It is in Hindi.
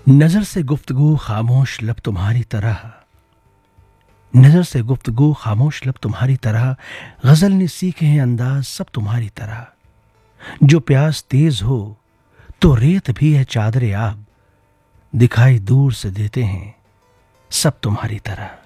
नजर से गुफ्तगू खामोश लब तुम्हारी तरह, नजर से गुफ्तगू खामोश लब तुम्हारी तरह, गजल ने सीखे हैं अंदाज सब तुम्हारी तरह। जो प्यास तेज हो तो रेत भी है चादरे आब, दिखाई दूर से देते हैं सब तुम्हारी तरह।